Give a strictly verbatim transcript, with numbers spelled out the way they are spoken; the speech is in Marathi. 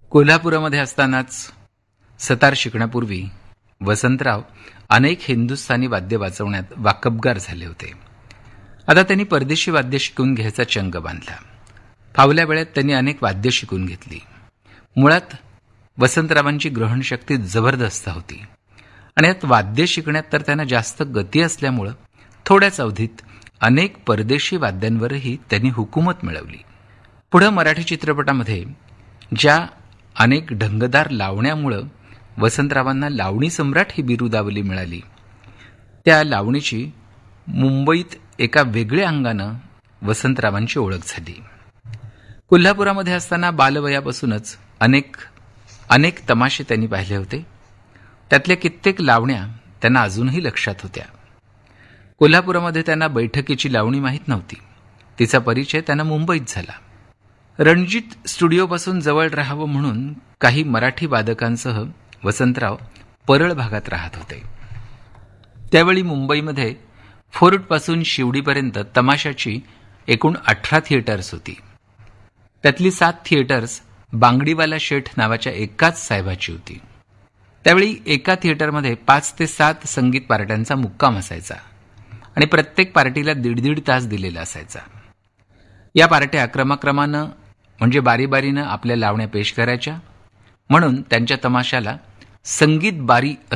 कोल्हापुरामध्ये असतानाच सतार शिकण्यापूर्वी वसंतराव अनेक हिंदुस्थानी वाद्य वाजवण्यात वाकबगार झाले होते. आता त्यांनी परदेशी वाद्य शिकून घ्यायचा चंग बांधला. फावल्या वेळेत त्यांनी अनेक वाद्य शिकून घेतली. मुळात वसंतरावांची ग्रहणशक्ती जबरदस्त होती आणि यात वाद्य शिकण्यात तर त्यांना जास्त गती असल्यामुळं थोड्याच अवधीत अनेक परदेशी वाद्यांवरही त्यांनी हुकूमत मिळवली. पुढं मराठी चित्रपटामध्ये ज्या अनेक ढंगदार लावण्यामुळं वसंतरावांना लावणी सम्राट ही बिरुदावली मिळाली, त्या लावणीची मुंबईत एका वेगळ्या अंगानं वसंतरावांची ओळख झाली. कोल्हापुरामध्ये असताना बालवयापासूनच अनेक अनेक तमाशे त्यांनी पाहिले होते. त्यातल्या कित्येक लावण्या त्यांना अजूनही लक्षात होत्या. कोल्हापुरामध्ये त्यांना बैठकीची लावणी माहीत नव्हती. तिचा परिचय त्यांना मुंबईत झाला. रणजित स्टुडिओपासून जवळ राहावं म्हणून काही मराठी वादकांसह वसंतराव परळ भागात राहत होते. त्यावेळी मुंबईमध्ये फोर्टपासून शिवडीपर्यंत तमाशाची एकूण अठरा थिएटर्स होती. त्यातली सात थिएटर्स बांगडीवाला शेठ नावाच्या एकाच साहेबाची होती. त्यावेळी एका थिएटरमध्ये पाच ते सात संगीत पार्ट्यांचा मुक्काम असायचा आणि प्रत्येक पार्टीला दीड दीड तास दिलेला असायचा. या पार्ट्या क्रमाक्रमानं म्हणजे बारीबारीनं आपल्या लावण्या पेश करायच्या, म्हणून त्यांच्या तमाशाला संगीत बारी